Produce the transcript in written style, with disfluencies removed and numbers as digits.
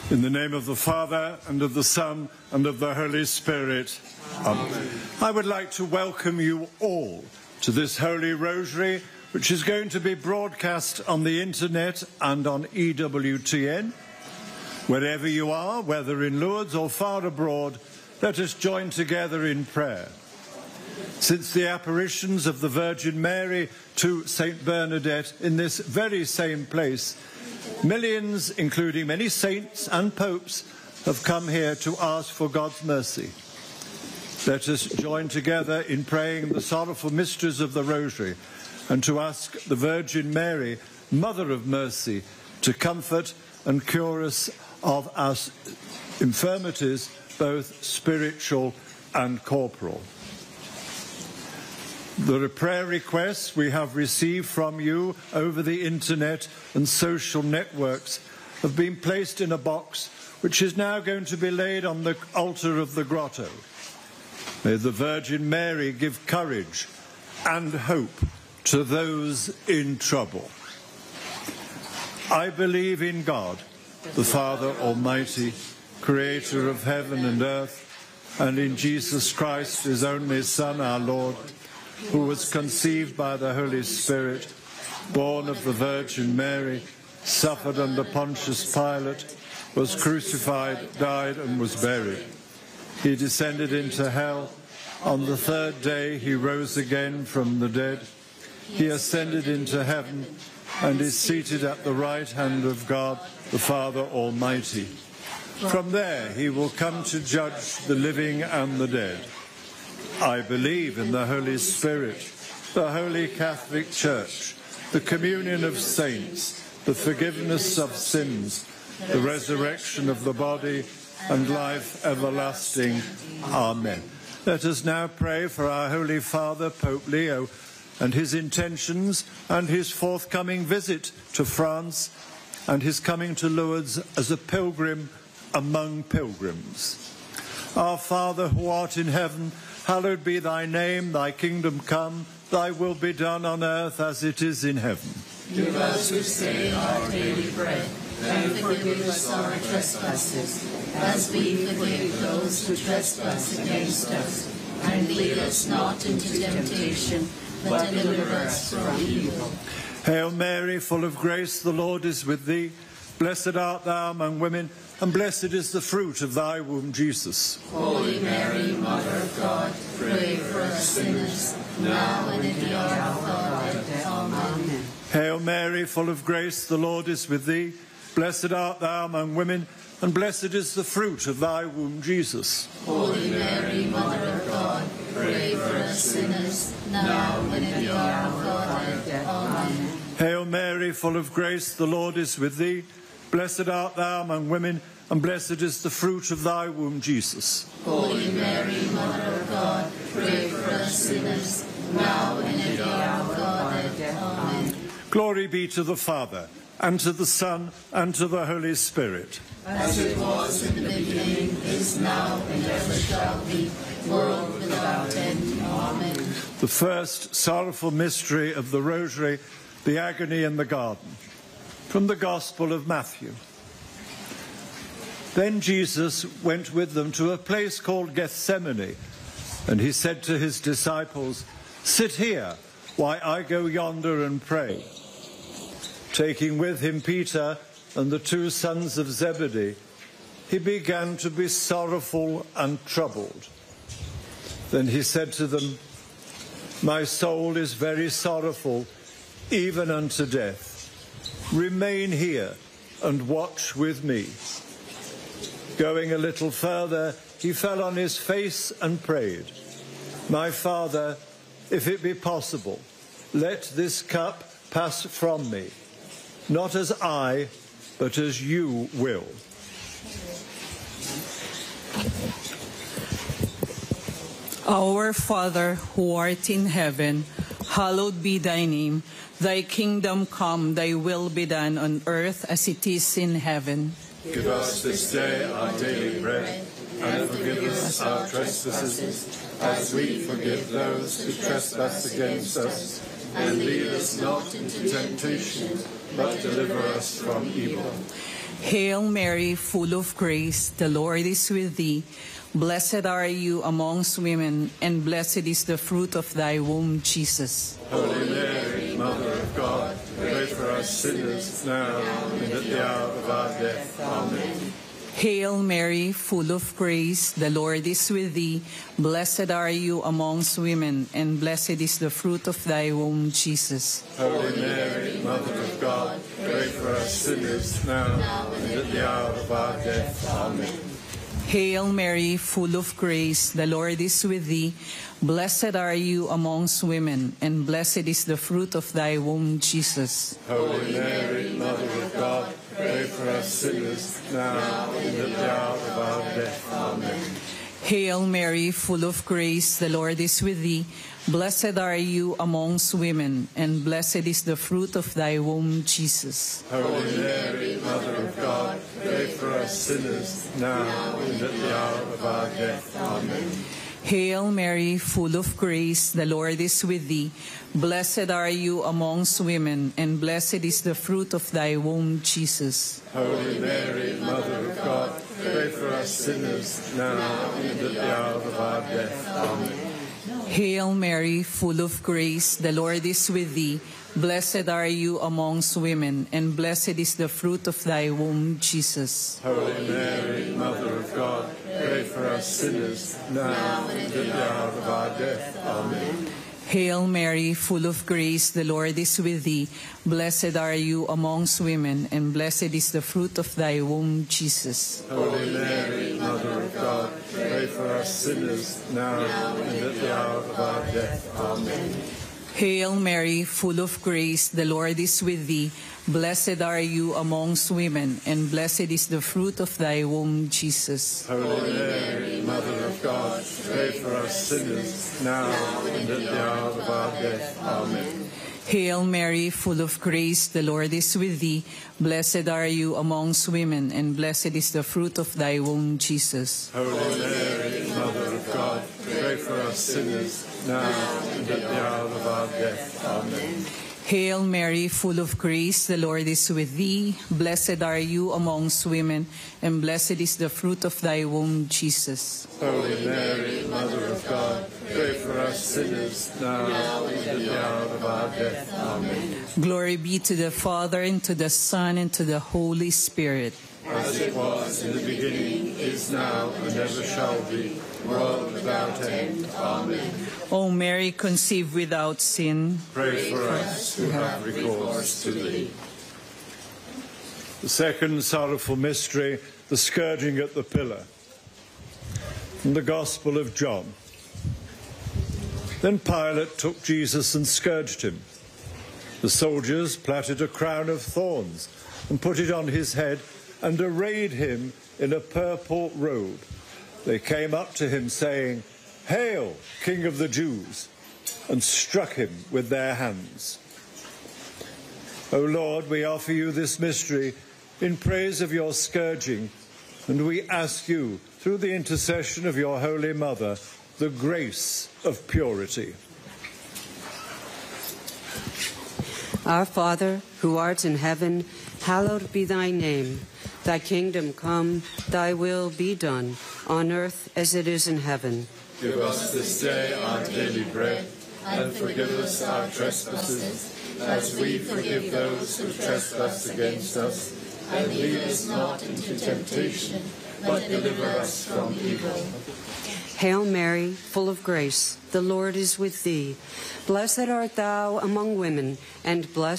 In the name of the Father, and of the Son, and of the Holy Spirit. Amen. I would like to welcome you all to this Holy Rosary, which is going to be broadcast on the internet and on EWTN. Wherever you are, whether in Lourdes or far abroad, let us join together in prayer. Since the apparitions of the Virgin Mary to Saint Bernadette in this very same place, millions, including many saints and popes, have come here to ask for God's mercy. Let us join together in praying the sorrowful mysteries of the Rosary and to ask the Virgin Mary, Mother of Mercy, to comfort and cure us of our infirmities, both spiritual and corporal. The prayer requests we have received from you over the internet and social networks have been placed in a box which is now going to be laid on the altar of the grotto. May the Virgin Mary give courage and hope to those in trouble. I believe in God, the Father Almighty, creator of heaven and earth, and in Jesus Christ, his only Son, our Lord, who was conceived by the Holy Spirit, born of the Virgin Mary, suffered under Pontius Pilate, was crucified, died, and was buried. He descended into hell. On the third day he rose again from the dead. He ascended into heaven and is seated at the right hand of God, the Father Almighty. From there he will come to judge the living and the dead. I believe in the Holy Spirit, the Holy Catholic Church, the communion of saints, the forgiveness of sins, the resurrection of the body, and life everlasting. Amen. Let us now pray for our Holy Father, Pope Leo, and his intentions and his forthcoming visit to France and his coming to Lourdes as a pilgrim among pilgrims. Our Father, who art in heaven, hallowed be thy name, thy kingdom come, thy will be done on earth as it is in heaven. Give us this day our daily bread, and forgive us our trespasses, as we forgive those who trespass against us. And lead us not into temptation, but deliver us from evil. Hail Mary, full of grace, the Lord is with thee. Blessed art thou among women, and blessed is the fruit of thy womb, Jesus. Holy Mary, Mother of God, pray for us sinners, now and in the hour of our death. Amen. Hail Mary, full of grace, the Lord is with thee. Blessed art thou among women, and blessed is the fruit of thy womb, Jesus. Holy Mary, Mother of God, pray for us sinners, now and in the hour of our death. Amen. Hail Mary, full of grace, the Lord is with thee. Blessed art thou among women, and blessed is the fruit of thy womb, Jesus. Holy Mary, Mother of God, pray for us sinners, now and in the hour of our death. Amen. Glory be to the Father, and to the Son, and to the Holy Spirit. As it was in the beginning, is now, and ever shall be, world without end. Amen. The first sorrowful mystery of the Rosary, the agony in the garden. From the Gospel of Matthew. Then Jesus went with them to a place called Gethsemane, and he said to his disciples, "Sit here, while I go yonder and pray." Taking with him Peter and the two sons of Zebedee, he began to be sorrowful and troubled. Then he said to them, "My soul is very sorrowful, even unto death. Remain here and watch with me." Going a little further, he fell on his face and prayed, "My Father, if it be possible, let this cup pass from me. Not as I, but as you will." Our Father, who art in heaven, hallowed be thy name. Thy kingdom come, thy will be done on earth as it is in heaven. Give us this day our daily bread, and forgive us our trespasses, as we forgive those who trespass against us. And lead us not into temptation, but deliver us from evil. Hail Mary, full of grace, the Lord is with thee. Blessed are you amongst women, and blessed is the fruit of thy womb, Jesus. Holy Mary, Mother of God, pray for us sinners now and at the hour of our death. Amen. Hail Mary, full of grace, the Lord is with thee. Blessed are you amongst women, and blessed is the fruit of thy womb, Jesus. Holy Mary, Mother of God, pray for us sinners now and at the hour of our death. Amen. Hail Mary, full of grace, the Lord is with thee. Blessed are you amongst women, and blessed is the fruit of thy womb, Jesus. Holy Mary, Mother of God, pray for us sinners now and at the hour of our death. Amen. Hail Mary, full of grace, the Lord is with thee. Blessed are you amongst women, and blessed is the fruit of thy womb, Jesus. Holy Mary, Mother of God, pray for us sinners now and at the hour of our death. Amen. Hail Mary, full of grace, the Lord is with thee. Blessed are you amongst women, and blessed is the fruit of thy womb, Jesus. Holy Mary, Mother of God, pray for us sinners now and at the hour of our death. Amen. Hail Mary, full of grace, the Lord is with thee. Blessed are you amongst women, and blessed is the fruit of thy womb, Jesus. Holy Mary, Mother of God, pray for us sinners now and at the hour of our death. Amen. Hail Mary, full of grace, the Lord is with thee. Blessed are you amongst women, and blessed is the fruit of thy womb, Jesus. Holy Mary, Mother of God, pray for us sinners now and at the hour of our death. Amen. Hail Mary, full of grace, the Lord is with thee. Blessed are you amongst women, and blessed is the fruit of thy womb, Jesus. Holy Mary, Mother of God, pray for us sinners now and at the hour of our death. Amen. Hail Mary, full of grace, the Lord is with thee. Blessed are you amongst women, and blessed is the fruit of thy womb, Jesus. Holy Mary, Mother of God, pray for us sinners now and at the hour of our death. Amen. Hail Mary, full of grace, the Lord is with thee. Blessed are you amongst women, and blessed is the fruit of thy womb, Jesus. Holy Mary, Mother of God, pray for us sinners now and at the hour of our death. Amen. Glory be to the Father, and to the Son, and to the Holy Spirit. As it was in the beginning, is now, and ever shall be, world without end. Amen. O Mary, conceived without sin, Pray for us who have recourse to thee. The second sorrowful mystery, the scourging at the pillar. From the Gospel of John. Then Pilate took Jesus and scourged him. The soldiers plaited a crown of thorns and put it on his head and arrayed him in a purple robe. They came up to him saying, "Hail, King of the Jews!" and struck him with their hands. O Lord, we offer you this mystery in praise of your scourging, and we ask you, through the intercession of your Holy Mother, the grace of purity. Our Father, who art in heaven, hallowed be thy name. Thy kingdom come, thy will be done, on earth as it is in heaven. Give us this day our daily bread, and forgive us our trespasses, as we forgive those who trespass against us. And lead us not into temptation, but deliver us from evil. Hail Mary, full of grace, the Lord is with thee. Blessed art thou among women, and blessed